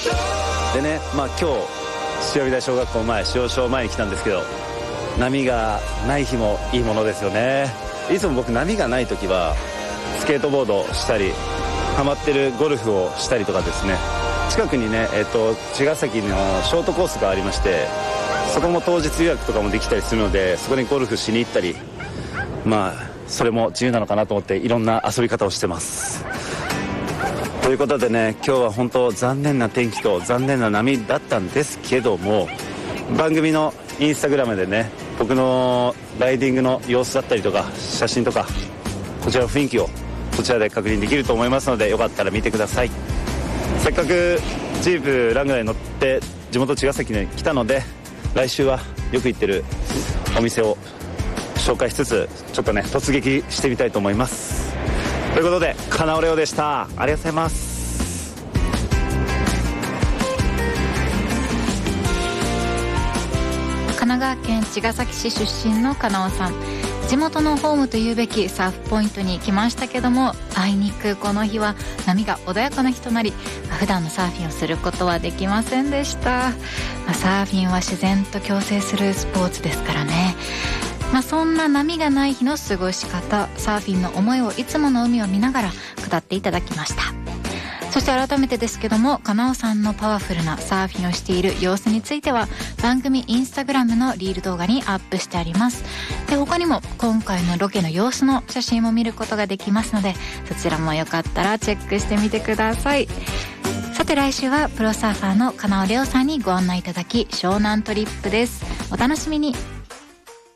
でね、今日潮見台小学校前、潮小前に来たんですけど、波がない日もいいものですよね。いつも僕波がない時はスケートボードしたり、ハマってるゴルフをしたりとかですね、近くにね、茅ヶ崎のショートコースがありまして、そこも当日予約とかもできたりするので、そこにゴルフしに行ったり、それも自由なのかなと思っていろんな遊び方をしてます。ということでね、今日は本当残念な天気と残念な波だったんですけども、番組のインスタグラムでね、僕のライディングの様子だったりとか写真とか、こちらの雰囲気をこちらで確認できると思いますので、よかったら見てください。せっかくジープラングラーに乗って地元茅ヶ崎に来たので、来週はよく行ってるお店を紹介しつつ、ちょっとね突撃してみたいと思います。ということで、カナオレオでした。ありがとうございます。 神奈川県茅ヶ崎市出身のカナオさん、地元のホームというべきサーフポイントに来ましたけども、あいにくこの日は波が穏やかな日となり、普段のサーフィンをすることはできませんでした。サーフィンは自然と共生するスポーツですからね。そんな波がない日の過ごし方、サーフィンの思いをいつもの海を見ながら語っていただきました。そして改めてですけども、カナオさんのパワフルなサーフィンをしている様子については番組インスタグラムのリール動画にアップしてあります。で、他にも今回のロケの様子の写真も見ることができますので、そちらもよかったらチェックしてみてください。さて来週はプロサーファーのカナオレオさんにご案内いただき、湘南トリップです。お楽しみに。